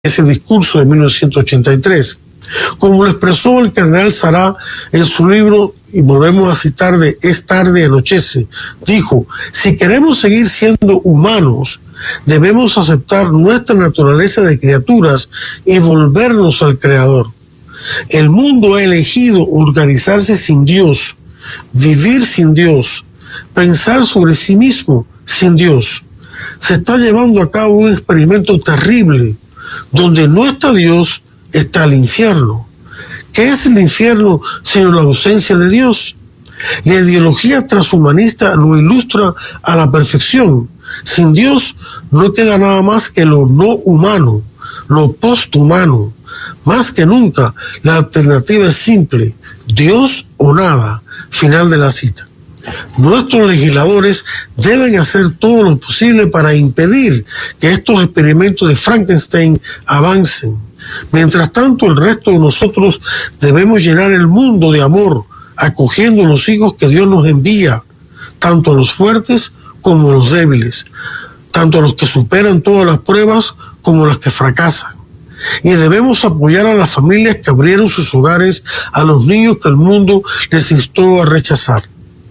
ese discurso de 1983. Como lo expresó el cardenal Sará en su libro, y volvemos a citar de Es tarde, anochece, dijo: si queremos seguir siendo humanos, debemos aceptar nuestra naturaleza de criaturas y volvernos al Creador. El mundo ha elegido organizarse sin Dios, vivir sin Dios, pensar sobre sí mismo sin Dios. Se está llevando a cabo un experimento terrible. Donde no está Dios, está el infierno. ¿Qué es el infierno sino la ausencia de Dios? La ideología transhumanista lo ilustra a la perfección. Sin Dios no queda nada más que lo no humano, lo posthumano. Más que nunca, la alternativa es simple: Dios o nada. Final de la cita. Nuestros legisladores deben hacer todo lo posible para impedir que estos experimentos de Frankenstein avancen. Mientras tanto, el resto de nosotros debemos llenar el mundo de amor, acogiendo los hijos que Dios nos envía, tanto a los fuertes como a los débiles, tanto a los que superan todas las pruebas como a los que fracasan. Y debemos apoyar a las familias que abrieron sus hogares a los niños que el mundo les instó a rechazar.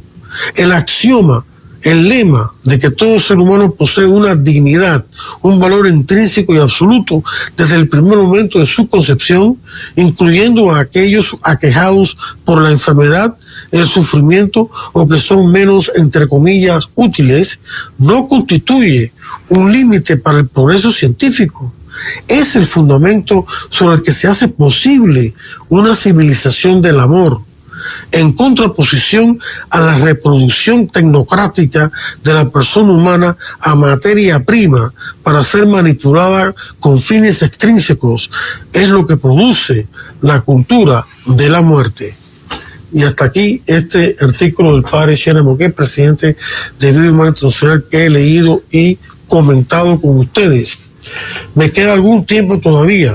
El axioma, el lema de que todo ser humano posee una dignidad, un valor intrínseco y absoluto desde el primer momento de su concepción, incluyendo a aquellos aquejados por la enfermedad, el sufrimiento o que son menos, entre comillas, útiles, no constituye un límite para el progreso científico. Es el fundamento sobre el que se hace posible una civilización del amor, en contraposición a la reproducción tecnocrática de la persona humana a materia prima para ser manipulada con fines extrínsecos. Es lo que produce la cultura de la muerte. Y hasta aquí este artículo del padre Shena Moquet, presidente de Vida Humana Internacional, que he leído y comentado con ustedes. Me queda algún tiempo todavía.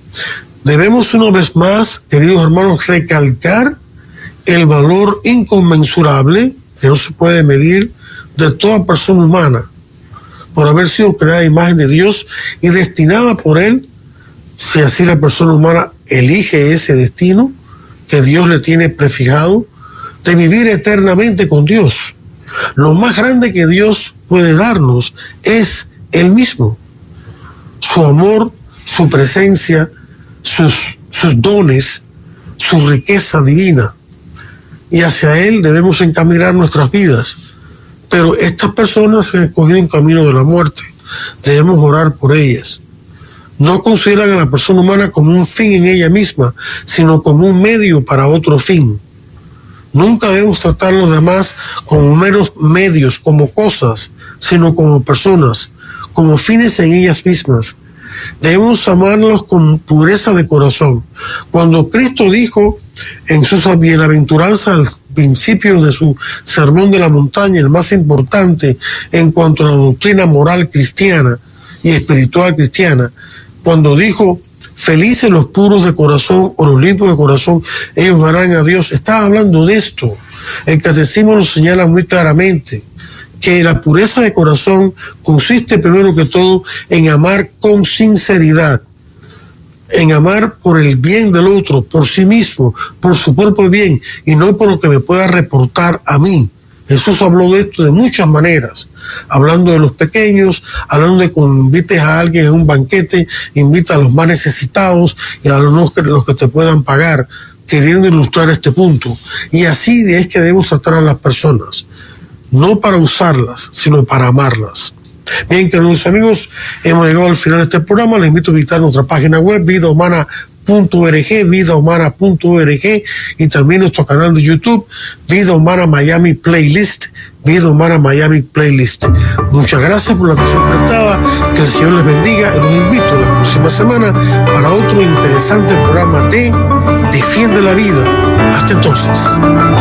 Debemos una vez más, queridos hermanos, recalcar el valor inconmensurable, que no se puede medir, de toda persona humana, por haber sido creada a imagen de Dios y destinada por Él, si así la persona humana elige ese destino que Dios le tiene prefijado, de vivir eternamente con Dios. Lo más grande que Dios puede darnos es Él mismo, su amor, su presencia, sus dones, su riqueza divina. Y hacia Él debemos encaminar nuestras vidas. Pero estas personas han escogido un camino de la muerte. Debemos orar por ellas. No consideran a la persona humana como un fin en ella misma, sino como un medio para otro fin. Nunca debemos tratar a los demás como meros medios, como cosas, sino como personas, como fines en ellas mismas. Debemos amarlos con pureza de corazón. Cuando Cristo dijo en sus bienaventuranzas al principio de su sermón de la montaña, el más importante en cuanto a la doctrina moral cristiana y espiritual cristiana, cuando dijo: felices los puros de corazón o los limpios de corazón, ellos verán a Dios, estaba hablando de esto. El catecismo lo señala muy claramente, que la pureza de corazón consiste primero que todo en amar con sinceridad, en amar por el bien del otro, por sí mismo, por su propio bien, y no por lo que me pueda reportar a mí. Jesús habló de esto de muchas maneras, hablando de los pequeños, hablando de cuando invites a alguien a un banquete, invita a los más necesitados y a los que te puedan pagar, queriendo ilustrar este punto. Y así es que debemos tratar a las personas, no para usarlas, sino para amarlas. Bien, queridos amigos, hemos llegado al final de este programa. Les invito a visitar nuestra página web, vidahumana.org, vidahumana.org, y también nuestro canal de YouTube, Vida Humana Miami Playlist, Vida Humana Miami Playlist. Muchas gracias por la atención prestada. Que el Señor les bendiga. Y los invito la próxima semana para otro interesante programa de Defiende la Vida. Hasta entonces.